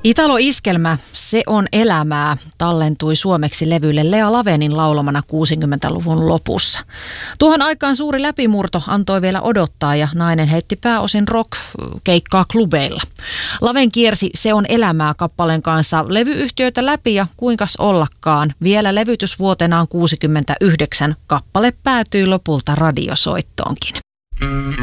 Italo-iskelmä, se on elämää, tallentui suomeksi levylle Lea Lavenin laulamana 60-luvun lopussa. Tuohon aikaan suuri läpimurto antoi vielä odottaa ja nainen heitti pääosin rock-keikkaa klubeilla. Laven kiersi Se on elämää -kappaleen kanssa levyyhtiöitä läpi ja kuinkas ollakaan. Vielä levytysvuotenaan 69 kappale päätyi lopulta radiosoittoonkin.